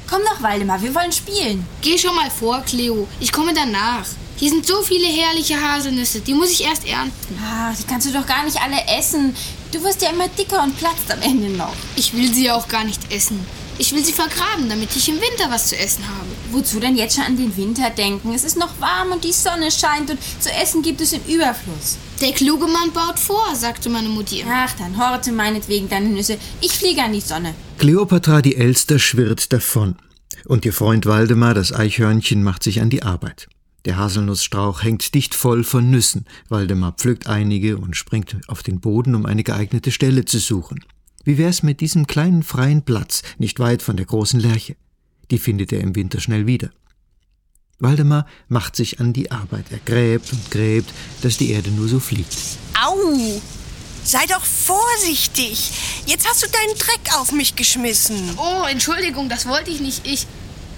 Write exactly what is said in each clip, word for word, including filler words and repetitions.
Komm doch, Waldemar, wir wollen spielen. Geh schon mal vor, Cleo. Ich komme danach. Hier sind so viele herrliche Haselnüsse, die muss ich erst ernten. Ach, die kannst du doch gar nicht alle essen. Du wirst ja immer dicker und platzt am Ende noch. Ich will sie ja auch gar nicht essen. Ich will sie vergraben, damit ich im Winter was zu essen habe. Wozu denn jetzt schon an den Winter denken? Es ist noch warm und die Sonne scheint und zu essen gibt es im Überfluss. Der kluge Mann baut vor, sagte meine Mutti. Ach, dann horte meinetwegen deine Nüsse. Ich fliege an die Sonne. Kleopatra, die Elster, schwirrt davon. Und ihr Freund Waldemar, das Eichhörnchen, macht sich an die Arbeit. Der Haselnussstrauch hängt dicht voll von Nüssen. Waldemar pflückt einige und springt auf den Boden, um eine geeignete Stelle zu suchen. Wie wär's mit diesem kleinen freien Platz, nicht weit von der großen Lerche? Die findet er im Winter schnell wieder. Waldemar macht sich an die Arbeit. Er gräbt und gräbt, dass die Erde nur so fliegt. Au! Sei doch vorsichtig. Jetzt hast du deinen Dreck auf mich geschmissen. Oh, Entschuldigung, das wollte ich nicht. Ich...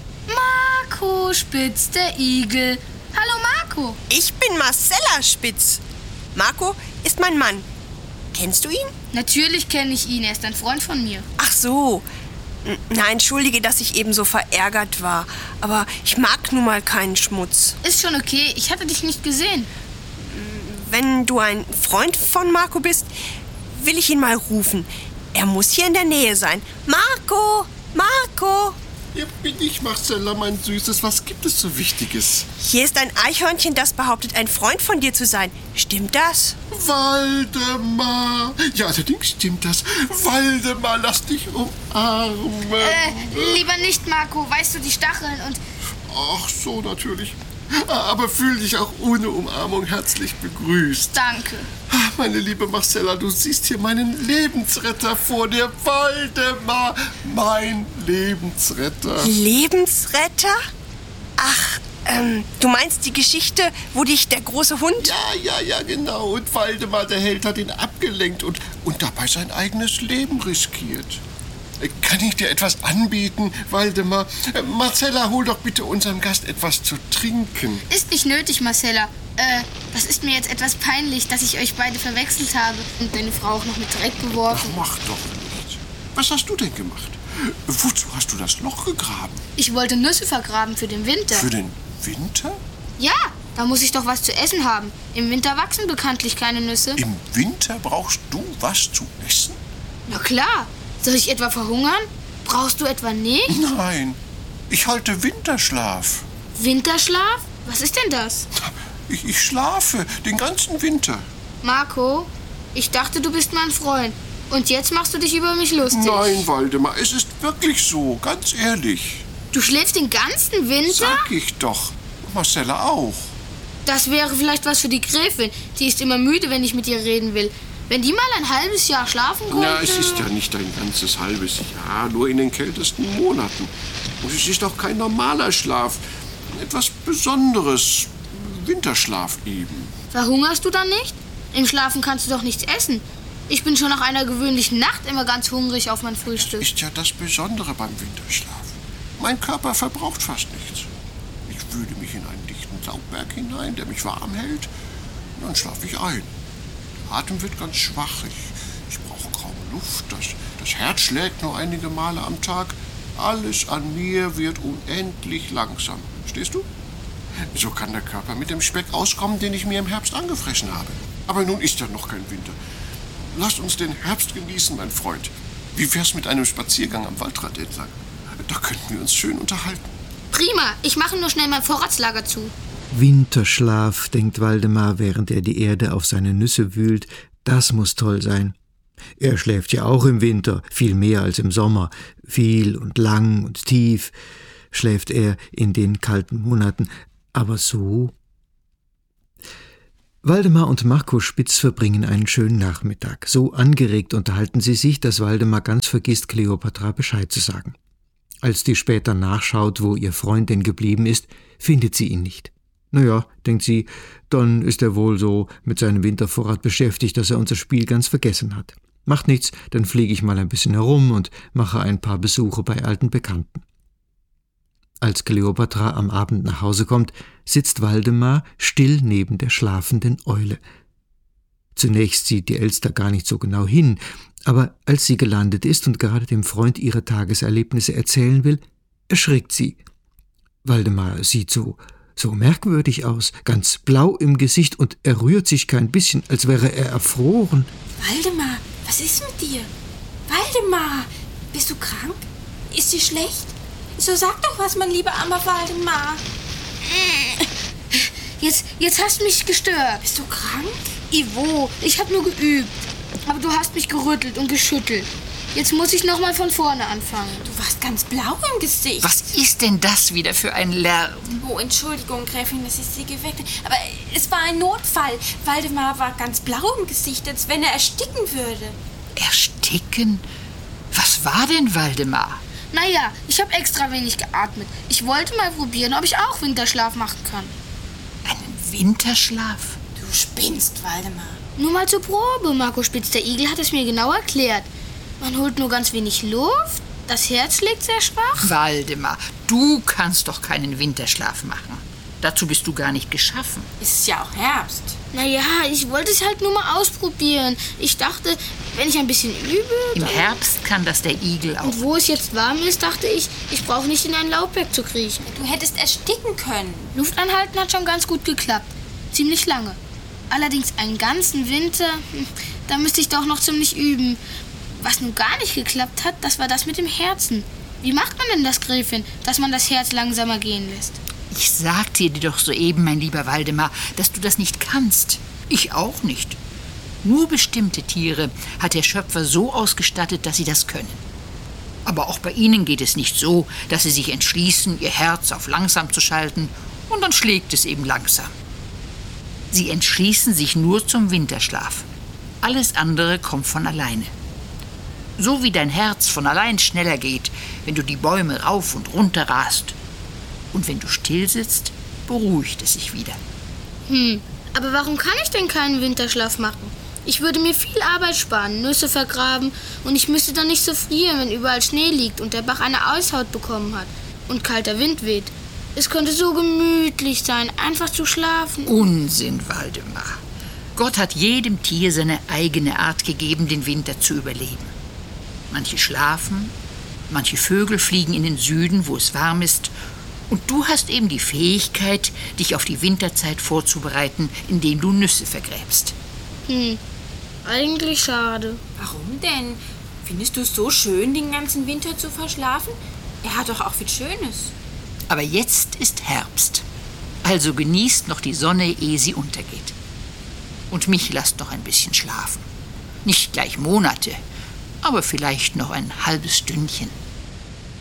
Marco Spitz, der Igel. Hallo, Marco. Ich bin Marcella Spitz. Marco ist mein Mann. Kennst du ihn? Natürlich kenne ich ihn. Er ist ein Freund von mir. Ach so. Na, entschuldige, dass ich eben so verärgert war. Aber ich mag nun mal keinen Schmutz. Ist schon okay. Ich hatte dich nicht gesehen. Wenn du ein Freund von Marco bist, will ich ihn mal rufen. Er muss hier in der Nähe sein. Marco! Marco! Hier bin ich, Marcella, mein Süßes. Was gibt es so Wichtiges? Hier ist ein Eichhörnchen, das behauptet, ein Freund von dir zu sein. Stimmt das? Waldemar! Ja, allerdings stimmt das. Waldemar, lass dich umarmen. Äh, lieber nicht, Marco. Weißt du, die Stacheln und... Ach so, natürlich. Aber fühl dich auch ohne Umarmung herzlich begrüßt. Danke. Meine liebe Marcella, du siehst hier meinen Lebensretter vor dir. Waldemar, mein Lebensretter. Lebensretter? Ach, ähm, du meinst die Geschichte, wo dich der große Hund... Ja, ja, ja, genau. Und Waldemar, der Held, hat ihn abgelenkt und, und dabei sein eigenes Leben riskiert. Kann ich dir etwas anbieten, Waldemar? Marcella, hol doch bitte unserem Gast etwas zu trinken. Ist nicht nötig, Marcella. Äh, das ist mir jetzt etwas peinlich, dass ich euch beide verwechselt habe und deine Frau auch noch mit Dreck beworfen. Ach, mach doch nicht. Was hast du denn gemacht? Wozu hast du das Loch gegraben? Ich wollte Nüsse vergraben für den Winter. Für den Winter? Ja, da muss ich doch was zu essen haben. Im Winter wachsen bekanntlich keine Nüsse. Im Winter brauchst du was zu essen? Na klar. Soll ich etwa verhungern? Brauchst du etwa nicht? Nein, ich halte Winterschlaf. Winterschlaf? Was ist denn das? Ich, ich schlafe den ganzen Winter. Marco, ich dachte, du bist mein Freund. Und jetzt machst du dich über mich lustig. Nein, Waldemar, es ist wirklich so, ganz ehrlich. Du schläfst den ganzen Winter? Sag ich doch. Marcella auch. Das wäre vielleicht was für die Gräfin. Die ist immer müde, wenn ich mit ihr reden will. Wenn die mal ein halbes Jahr schlafen könnte... Ja, es ist ja nicht ein ganzes halbes Jahr, nur in den kältesten Monaten. Und es ist auch kein normaler Schlaf. Etwas Besonderes. Winterschlaf eben. Verhungerst du dann nicht? Im Schlafen kannst du doch nichts essen. Ich bin schon nach einer gewöhnlichen Nacht immer ganz hungrig auf mein Frühstück. Das ist ja das Besondere beim Winterschlaf. Mein Körper verbraucht fast nichts. Ich wühle mich in einen dichten Laubberg hinein, der mich warm hält. Und dann schlafe ich ein. Der Atem wird ganz schwach. Ich, ich brauche kaum Luft. Das, das Herz schlägt nur einige Male am Tag. Alles an mir wird unendlich langsam. Verstehst du? So kann der Körper mit dem Speck auskommen, den ich mir im Herbst angefressen habe. Aber nun ist ja noch kein Winter. Lasst uns den Herbst genießen, mein Freund. Wie wär's mit einem Spaziergang am Waldrand entlang? Da könnten wir uns schön unterhalten. Prima, ich mache nur schnell mein Vorratslager zu. Winterschlaf, denkt Waldemar, während er die Erde auf seine Nüsse wühlt. Das muss toll sein. Er schläft ja auch im Winter, viel mehr als im Sommer. Viel und lang und tief schläft er in den kalten Monaten. Aber so... Waldemar und Marco Spitz verbringen einen schönen Nachmittag. So angeregt unterhalten sie sich, dass Waldemar ganz vergisst, Kleopatra Bescheid zu sagen. Als die später nachschaut, wo ihr Freund denn geblieben ist, findet sie ihn nicht. Naja, denkt sie, dann ist er wohl so mit seinem Wintervorrat beschäftigt, dass er unser Spiel ganz vergessen hat. Macht nichts, dann fliege ich mal ein bisschen herum und mache ein paar Besuche bei alten Bekannten. Als Kleopatra am Abend nach Hause kommt, sitzt Waldemar still neben der schlafenden Eule. Zunächst sieht die Elster gar nicht so genau hin, aber als sie gelandet ist und gerade dem Freund ihre Tageserlebnisse erzählen will, erschrickt sie. Waldemar sieht so, so merkwürdig aus, ganz blau im Gesicht, und er rührt sich kein bisschen, als wäre er erfroren. Waldemar, was ist mit dir? Waldemar, bist du krank? Ist dir schlecht? So sag doch was, mein lieber armer Waldemar. Jetzt, jetzt hast du mich gestört. Bist du krank? Ivo, ich habe nur geübt. Aber du hast mich gerüttelt und geschüttelt. Jetzt muss ich nochmal von vorne anfangen. Du warst ganz blau im Gesicht. Was ist denn das wieder für ein Lärm? Oh, Entschuldigung, Gräfin, dass ich Sie geweckt habe. Aber es war ein Notfall. Waldemar war ganz blau im Gesicht, als wenn er ersticken würde. Ersticken? Was war denn, Waldemar? Naja, ich habe extra wenig geatmet. Ich wollte mal probieren, ob ich auch Winterschlaf machen kann. Einen Winterschlaf? Du spinnst, Waldemar. Nur mal zur Probe. Marco Spitz, der Igel, hat es mir genau erklärt. Man holt nur ganz wenig Luft, das Herz schlägt sehr schwach. Waldemar, du kannst doch keinen Winterschlaf machen. Dazu bist du gar nicht geschaffen. Es ist ja auch Herbst. Naja, ich wollte es halt nur mal ausprobieren. Ich dachte, wenn ich ein bisschen übe... Im Herbst kann das der Igel auch. Und wo es jetzt warm ist, dachte ich, ich brauche nicht in ein Laubwerk zu kriechen. Du hättest ersticken können. Luft anhalten hat schon ganz gut geklappt. Ziemlich lange. Allerdings einen ganzen Winter, da müsste ich doch noch ziemlich üben. Was nun gar nicht geklappt hat, das war das mit dem Herzen. Wie macht man denn das, Gräfin, dass man das Herz langsamer gehen lässt? Ich sagte dir doch soeben, mein lieber Waldemar, dass du das nicht kannst. Ich auch nicht. Nur bestimmte Tiere hat der Schöpfer so ausgestattet, dass sie das können. Aber auch bei ihnen geht es nicht so, dass sie sich entschließen, ihr Herz auf langsam zu schalten, und dann schlägt es eben langsam. Sie entschließen sich nur zum Winterschlaf. Alles andere kommt von alleine. So wie dein Herz von allein schneller geht, wenn du die Bäume rauf und runter rast. Und wenn du still sitzt, beruhigt es sich wieder. Hm, aber warum kann ich denn keinen Winterschlaf machen? Ich würde mir viel Arbeit sparen, Nüsse vergraben, und ich müsste dann nicht so frieren, wenn überall Schnee liegt und der Bach eine Eishaut bekommen hat und kalter Wind weht. Es könnte so gemütlich sein, einfach zu schlafen. Unsinn, Waldemar. Gott hat jedem Tier seine eigene Art gegeben, den Winter zu überleben. Manche schlafen, manche Vögel fliegen in den Süden, wo es warm ist. Und du hast eben die Fähigkeit, dich auf die Winterzeit vorzubereiten, indem du Nüsse vergräbst. Hm, eigentlich schade. Warum denn? Findest du es so schön, den ganzen Winter zu verschlafen? Er hat doch auch viel Schönes. Aber jetzt ist Herbst. Also genießt noch die Sonne, ehe sie untergeht. Und mich lasst noch ein bisschen schlafen. Nicht gleich Monate, aber vielleicht noch ein halbes Stündchen.